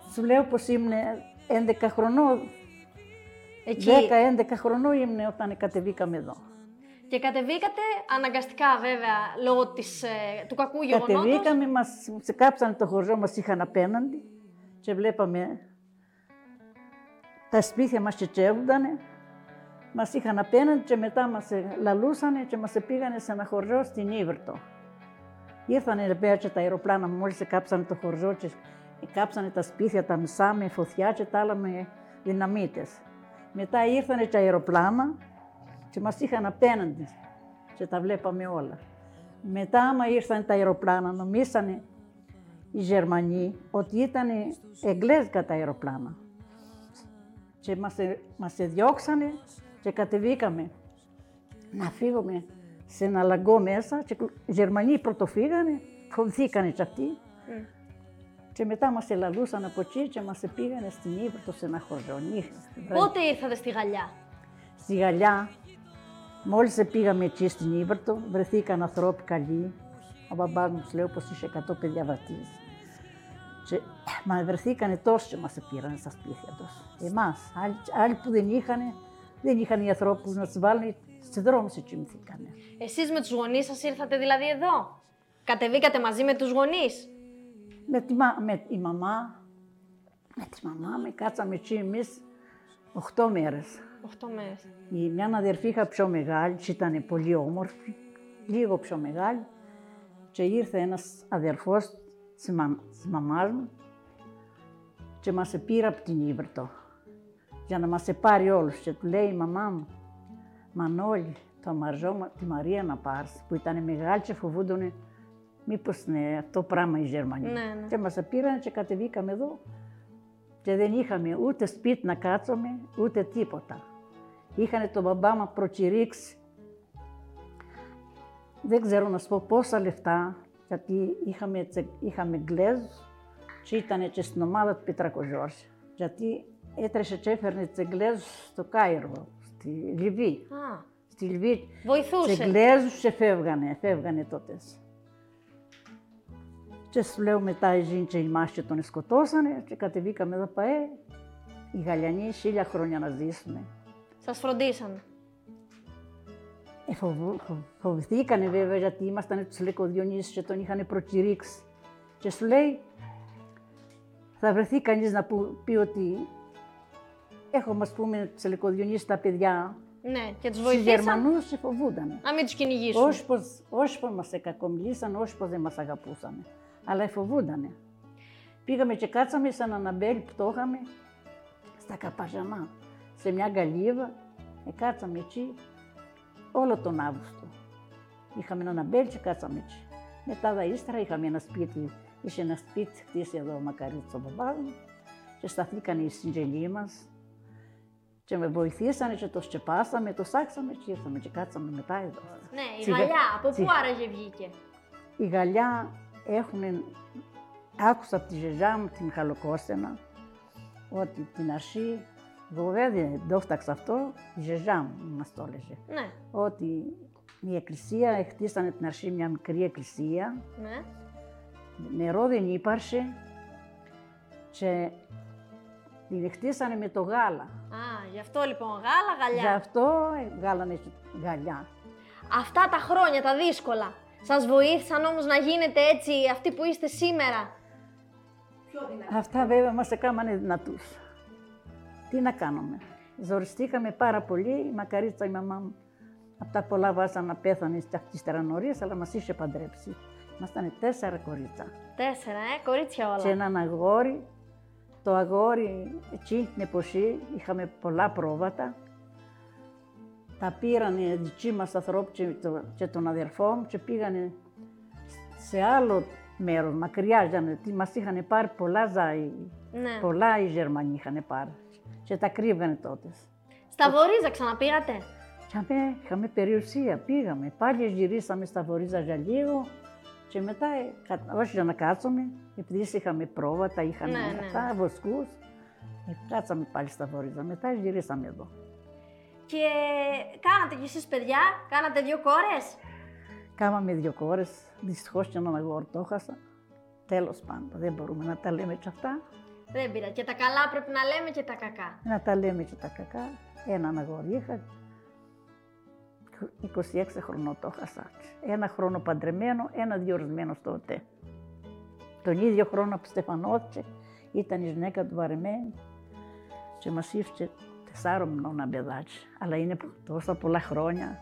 Σου λέω πως ήμουν 11 χρονών, Εκεί. 10-11 χρονών ήμουν όταν κατεβήκαμε εδώ. Και κατεβήκατε αναγκαστικά βέβαια, λόγω του κακού γεγονότος. Κατεβήκαμε, μας κάψανε το χωριό, μας είχαν απέναντι και βλέπαμε τα σπίτια μας τσιτσεύουνταν, μας είχαν απέναντι και μετά μας λαλούσανε και μας πήγανε σε ένα χωριό στην Ήβρτο. Ήρθανε πέρα και τα αεροπλάνα, μόλις κάψανε το χωριό και κάψανε τα σπίτια τα μισά με φωτιά και τα άλλα με δυναμίτες. Μετά ήρθανε τα αεροπλάνα και μας είχαν απέναντι και τα βλέπαμε όλα. Μετά άμα ήρθαν τα αεροπλάνα, νομίσανε οι Γερμανοί ότι ήταν εγγλέζικα τα αεροπλάνα. Και μας διώξανε και κατεβήκαμε να φύγουμε σε ένα λαγκό μέσα και οι Γερμανοί πρωτοφύγανε, φοβηθήκανε κι αυτοί. Και μετά μας ελαλούσαν από εκεί και μας πήγανε στην Ήβρτο σε ένα χωριό. Πότε ήρθατε στη Γαλλιά? Στη Γαλλιά, μόλις πήγαμε εκεί στην Ήβρτο, βρεθήκαν ανθρώποι καλοί. Ο μπαμπάς μου λέω πως είχε 100 παιδιά βατείς. Και μα βρεθήκανε τόσοι και μας πήραν στα σπίτια τους. Εμάς, άλλοι που δεν είχαν οι ανθρώπους να τους βάλουν στους δρόμους και κοιμηθήκανε. Εσείς με τους γονείς σας ήρθατε δηλαδή εδώ? Κατεβήκατε μαζί με τους γονείς? Με τη μαμά κάτσαμε εκεί εμείς 8 μέρες. 8 μέρες. Η μια αδερφή είχα πιο μεγάλη και ήταν πολύ όμορφη, λίγο πιο μεγάλη και ήρθε ένας αδερφός της μαμάς μου και μας πήρε από την Ήβρτο για να μας πάρει όλους και του λέει η μαμά μου «Μανώλη, το αμαρζό τη Μαρία να πάρεις» που ήταν μεγάλη και φοβούνταν μήπως είναι αυτό πράγμα οι Γερμανοί. Ναι. Και μας πήραν και κατεβήκαμε εδώ και δεν είχαμε ούτε σπίτι να κάτσουμε ούτε τίποτα. Είχανε τον μπαμπά μου προκηρύξει, δεν ξέρω να σου πω πόσα λεφτά, γιατί είχαμε Εγγλέζους και ήταν και στην ομάδα του Πετρακοζόρση. Γιατί έτρεσε και έφερνε τους Εγγλέζους στο Κάιρο, στη Λιβύη. Στη Λιβύη βοηθούσε. Τους Εγγλέζους και φεύγανε τότε. Και σου λέω μετά οι Ζήν και οι Μάσοι τον σκοτώσανε και κατεβήκαμε εδώ παέ. Οι Γαλλιανοί 1000 χρόνια να ζήσουμε. Σας φροντίσανε? Φοβηθήκανε βέβαια γιατί ήμασταν τους Λεκοδιονύσους και τον είχαν προκηρύξει. Και σου λέει, θα βρεθεί κανείς να πει ότι έχουμε ας πούμε τους Λεκοδιονύσους τα παιδιά. Ναι, και τους βοηθήσαν. βοηθήσαν. Οι Γερμανούς και φοβούντανε. Να μην τους κυνηγήσουν. Όχι πως μας κακομιλήσαν, όχι πως δεν μας αγαπούσαν. Αλλά φοβούντανε. Πήγαμε και κάτσαμε σε έναν αμπέλι που το είχαμε στα Καπαζανά, σε μια γκαλίβα. Κάτσαμε εκεί όλο τον Αύγουστο. Είχαμε έναν αμπέλι και κάτσαμε εκεί. Μετά ύστερα είχαμε ένα σπίτι, είχε ένα σπίτι χτίσει εδώ ο Μακαρίτσος ο μπαμπάς μου και σταθήκαν οι συγγενείς μας και με βοηθήσανε και το σκεπάσαμε, το σάξαμε και ήρθαμε και κάτσαμε μετά εδώ. Ναι, η Γαλλιά, από πού άραγε βγήκε? Η Γαλλιά άκουσα από τη γιαγιά μου τη Μιχαλοκώστενα ότι την αρχή, βέβαια δεν το έφταξα αυτό, η γιαγιά μου μας το έλεγε. Ναι. Ότι η εκκλησία, χτίσανε την αρχή μια μικρή εκκλησία, ναι. Νερό δεν ύπαρχε και την χτίσανε με το γάλα. Γι' αυτό λοιπόν γάλα-γαλιά. Γι' αυτό γάλανε γαλιά. Αυτά τα χρόνια, τα δύσκολα, σας βοήθησαν όμως να γίνετε έτσι αυτοί που είστε σήμερα? Αυτά βέβαια μας έκαναν δυνατούς. Τι να κάνουμε. Ζοριστήκαμε πάρα πολύ. Η Μακαρίτσα, η μαμά μου, από τα πολλά βάζα να πέθανε ύστερα νωρίς, αλλά μας είχε παντρέψει. Ήμασταν 4 κορίτσα. 4, κορίτσια όλα. Και έναν αγόρι. Το αγόρι, εκείνη την εποχή, είχαμε πολλά πρόβατα. Τα πήραν οι δικοί μας ανθρώποι και τον αδερφό μου και πήγανε σε άλλο μέρος, μακριά, γιατί μας είχαν πάρει πολλά ζάη. Ναι. Πολλά οι Γερμανοί είχαν πάρει και τα κρύβανε τότε. Στα Βορίζα ξαναπήγατε? Είχαμε περιουσία, πήγαμε. Πάλι γυρίσαμε στα Βορίζα για λίγο και μετά, όχι για να κάτσουμε, επειδή είχαμε πρόβατα, είχαμε αυτά, βοσκούς, κάτσαμε πάλι στα Βορίζα. Μετά γυρίσαμε εδώ. Και κάνατε κι εσείς παιδιά, κάνατε 2 κόρες? Κάμαμε 2 κόρες, δυστυχώς και έναν αγόρι το έχασα. Τέλος πάντων, δεν μπορούμε να τα λέμε και αυτά. Δεν πειράζει. Και τα καλά πρέπει να λέμε και τα κακά. Να τα λέμε και τα κακά. Έναν αγόρι είχα, 26 χρονών το έχασα. Ένα χρόνο παντρεμένο, ένα διορισμένο τότε. Τον ίδιο χρόνο που στεφανώθηκε, ήταν η γυναίκα του βαρεμένη και μας ήφηκε 4 μηνών ένα παιδάκι. Αλλά είναι τόσα πολλά χρόνια.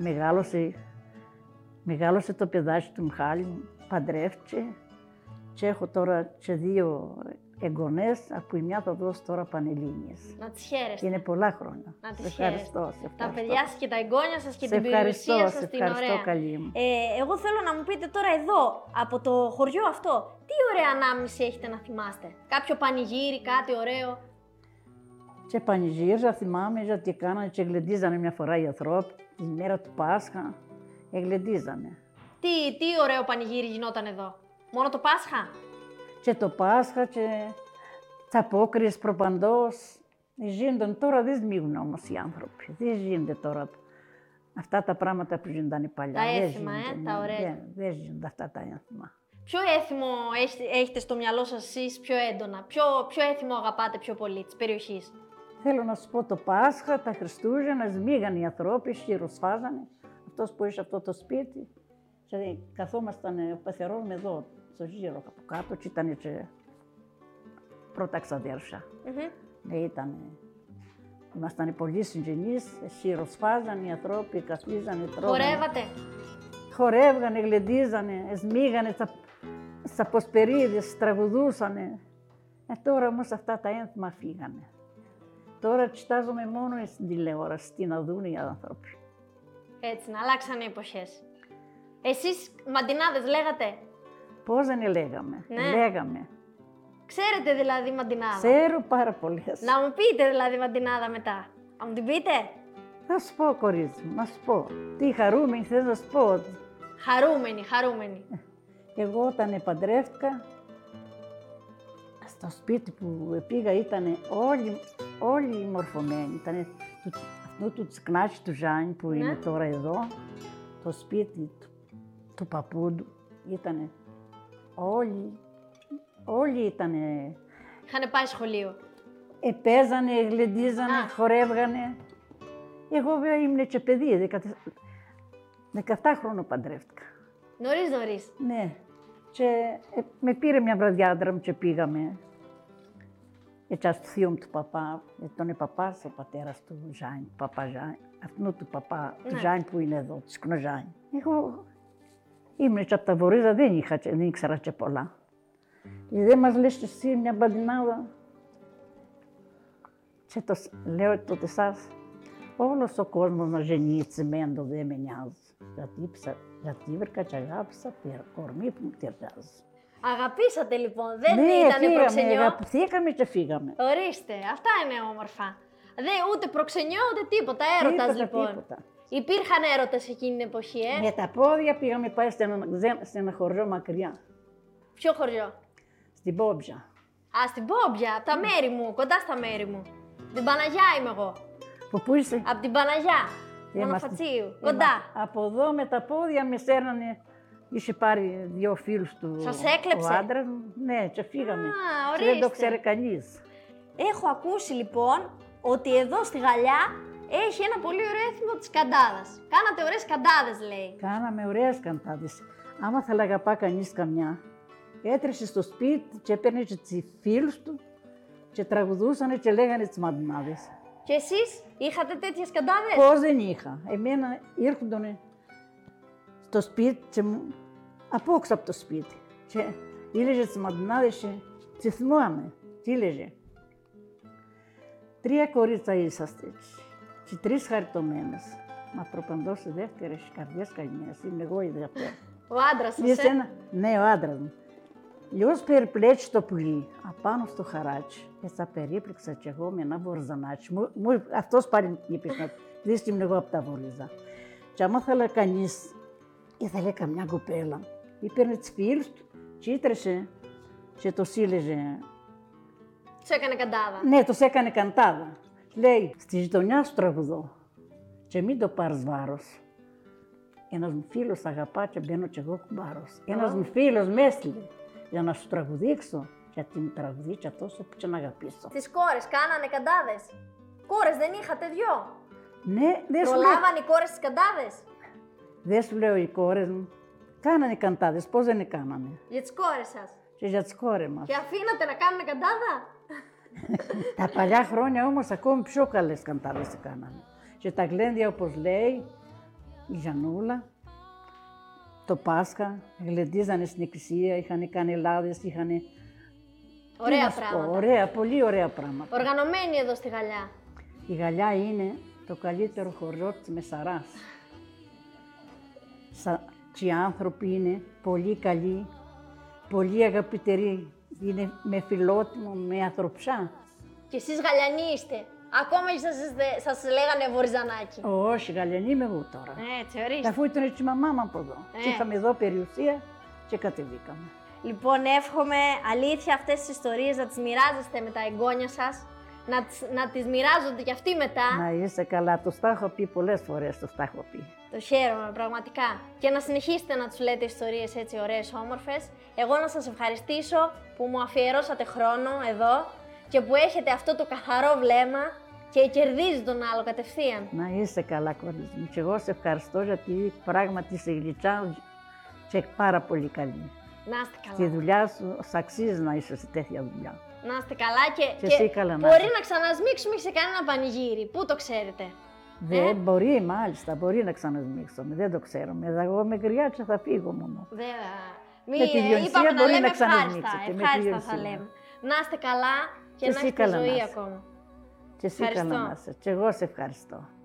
Μεγάλωσε το παιδάκι του Μιχάλη μου, παντρεύτηκε και έχω τώρα και 2 εγγονές, από η μια θα δώσω τώρα πανελλήνιες. Να τις χαίρεστε. Είναι πολλά χρόνια. Να τις ευχαριστώ, χαίρεστε. Τα παιδιά σας και τα εγγόνια σας και σε την περιουσία σας την ευχαριστώ, ωραία. καλή μου. Εγώ θέλω να μου πείτε τώρα εδώ, από το χωριό αυτό, τι ωραία ανάμνηση έχετε να θυμάστε. Κάποιο πανηγύρι, κάτι ωραίο. Και πανηγύριζα, θυμάμαι, γιατί κάνανε και γλεντίζανε μια φορά οι ανθρώποι, τη μέρα του Πάσχα, γλεντίζανε. Τι ωραίο πανηγύρι γινόταν εδώ. Μόνο το Πάσχα. Και το Πάσχα και τσαπόκριες προπαντός. Γίνονταν τώρα, δεν σμίγουν όμως οι άνθρωποι. Δεν γίνονται τώρα αυτά τα πράγματα που γίνονταν παλιά. Τα έθιμα, τα ωραία. Δεν γίνονται αυτά τα έθιμα. Ποιο έθιμο έχετε στο μυαλό σας εσείς πιο έντονα, ποιο έθιμο αγαπάτε πιο πολύ της περιοχής. Θέλω να σου πω το Πάσχα, τα Χριστούγεννα, σμίγαν οι ανθρώποι, χειροσφάζανε. Αυτός που είχε αυτό το σπίτι. Και καθόμασταν ο πεθερός με εδώ, στο γύρο από κάτω, και ήταν και πρώτα ξαδέρφια. Ήμασταν πολλοί συγγενείς, χειροσφάζανε οι ανθρώποι, καθίζανε, τρώγανε. Χορεύατε. Χορεύγανε, γλεντίζανε, σμίγανε στα ποσπερίδες, τραγουδούσανε. Τώρα όμως αυτά τα ένθιμα φύγανε. Τώρα κοιτάζομαι μόνο στην τηλεόραση, τι να δουν οι άνθρωποι. Έτσι, να αλλάξανε οι εποχές. Εσείς μαντινάδες λέγατε. Πώς δεν λέγαμε, Ναι. λέγαμε. Ξέρετε δηλαδή μαντινάδα. Ξέρω πάρα πολλές. Να μου πείτε δηλαδή μαντινάδα μετά. Να μου την πείτε. Θα σου πω, κορίτσι μου, να σου πω. Τι χαρούμενη θες να σου πω. Χαρούμενη. Εγώ όταν παντρεύτηκα, στο σπίτι που πήγα ήταν όλοι μορφωμένοι. Ήταν αυτό του τσικνάτσι του Ζάνη που είναι τώρα εδώ, το σπίτι του παππού ήταν όλοι ήτανε. Είχανε πάει σχολείο. Παίζανε, γλεντίζανε, χορεύγανε. Εγώ βέβαια ήμουν και παιδί, 17 χρόνια παντρεύτηκα. Νωρίς. Ναι. Και με πήρε μια βραδιά άντρα μου και πήγαμε. Έτσι στο θείο μου του παπά, τον παπάς ο πατέρας του Ζάνη, παπά Ζάνη, αυτού του παπά, του Ζάνη που είναι εδώ, του Σκνοζάνη. Εγώ ήμουν και από τα Βορίζα, δεν ήξερα και πολλά. Δεν μας λες εσύ μια μπαντινάδα. Και λέω τότε σας, όλος ο κόσμος να γεννεί τσιμέντο δεν με νοιάζει. Γιατί βρήκα και αγάπησα κορμί που μου ταιριάζει. Αγαπήσατε λοιπόν, δεν ήταν προξενιό. Αγαπηθήκαμε και φύγαμε. Ορίστε, αυτά είναι όμορφα. Ούτε προξενιό ούτε τίποτα, έρωτας λοιπόν. Τίποτα. Υπήρχαν έρωτες εκείνη την εποχή, Με τα πόδια πήγαμε πάει σε ένα χωριό μακριά. Ποιο χωριό? Στην Πόμπια. Α, στην Πόμπια, από τα μέρη μου, κοντά στα μέρη μου. Την Παναγιά είμαι εγώ. Πού είσαι? Από την Παναγιά, Μονοφατσίου, κοντά. Από εδώ με τα πόδια με σέρνανε. Είχε πάρει 2 φίλους του. Σας έκλεψε? Ο άντρας μου. Ναι, και φύγαμε. Ορίστε. Δεν το ξέρει κανείς. Έχω ακούσει λοιπόν ότι εδώ στη Γαλλιά έχει ένα πολύ ωραίο έθιμο της καντάδας. Κάνατε ωραίες καντάδες, λέει. Κάναμε ωραίες καντάδες. Άμα θα αγαπά κανείς καμιά, έτρεσε στο σπίτι και έπαιρνε και τους φίλους του και τραγουδούσανε και λέγανε τις μαντινάδες. Και εσείς είχατε τέτοιες καντάδες? Πώς δεν είχα. Εμένα ήρχοντον στο σπίτι και απόξω από το σπίτι. Και ήλεγε τις μαντινάδες και θυμάμαι. Τι ήλεγε. 3 κορίτσα είσαστε και 3 χαριτωμένες. Μα προπαντός οι δεύτερες καρδιές καημένες. Είμαι εγώ η δεύτερη. Ο άντρας σας, Ναι, ο άντρας μου. Λιώς περιπλέξει το πουλί απάνω στο χαράτσι. Έτσι περίπλεξα κι εγώ με ένα βορζανάτσι. Αυτός πάλι είπε να δεις ήμουν εγώ από τα Βορίζα. Και άμα θέλει κανείς, ήθελε καμιά κοπέλα, έπαιρνε τις φίλους του και ήτρεσε και το σύλλεγε. Τους έκανε καντάδα. Ναι, τους έκανε καντάδα. Λέει, στη γειτονιά σου τραγουδώ και μην το πάρεις βάρος. Ένας μου φίλος αγαπά και μπαίνω κι εγώ κουμπάρος. Ένας μου φίλος με έστειλε για να σου τραγουδήξω για την τραγουδίτσα τόσο που την αγαπήσω. Τις κόρες κάνανε καντάδες. Κόρες δεν είχατε δυο. Ναι, δεν σου λέω, Προλάβαν οι κόρες τις καντάδες. δεν σου λέω οι κόρες μου. Κάνανε καντάδες, πώς δεν κάνανε. Για τις κόρες σας. Και για τις κόρες μας. Και αφήνατε να κάνουν καντάδα. Τα παλιά χρόνια όμως ακόμη πιο καλές καντάδες κάνανε. Και τα γλέντια όπως λέει η Γιαννούλα, το Πάσχα, γλεντίζανε στην εκκλησία, είχαν κάνει λάδες, είχαν... Ωραία πράγματα. Ωραία, πολύ ωραία πράγματα. Οργανωμένοι εδώ στη Γαλλιά. Η Γαλλιά είναι το καλύτερο χωριό της Μεσαράς. Και οι άνθρωποι είναι πολύ καλοί, πολύ αγαπητηροί. Είναι με φιλότιμο, με ανθρωψιά. Και εσείς Γαλλιανοί είστε. Ακόμα και σας λέγανε Βορυζανάκι. Όχι, Γαλλιανή είμαι εγώ τώρα. Έτσι, ορίστε. Αφού ήταν έτσι η μαμά μου από εδώ. Και είχαμε εδώ περιουσία και κατεβήκαμε. Λοιπόν, εύχομαι αλήθεια αυτές τις ιστορίες να τις μοιράζεστε με τα εγγόνια σας, να τις μοιράζονται κι αυτοί μετά. Να είσαι καλά, τους τα έχω πει πολλές φορές, τους τα έχω πει. Το χαίρομαι πραγματικά. Και να συνεχίσετε να τους λέτε ιστορίες έτσι ωραίες, όμορφες. Εγώ να σας ευχαριστήσω που μου αφιερώσατε χρόνο εδώ και που έχετε αυτό το καθαρό βλέμμα και κερδίζει τον άλλο κατευθείαν. Να είσαι καλά, κορίτσι μου. Και εγώ σε ευχαριστώ γιατί πράγματι είσαι γλυκιά και πάρα πολύ καλή. Να είστε καλά. Στη δουλειά σου αξίζει να είσαι σε τέτοια δουλειά. Να είστε καλά και εσύ καλά να μπορεί είσαι. να ξανασμίξουμε σε κανένα πανηγύρι. Πού το ξέρετε. Δεν μπορεί, μάλιστα, μπορεί να ξανασμίξουμε. Δεν το ξέρω. Εγώ με γριά και θα φύγω μόνο. Βέβαια. Με τη Διονυσία Είπαμε να μπορεί λέμε να ξανασμίξετε, με τη ευχάριστα θα Διονυσία. λέμε. Να είστε καλά και Και να εσύ έχετε καλά να ζωή είσαι. ακόμα. Και εσύ καλά να είσαι. Και εγώ σε ευχαριστώ.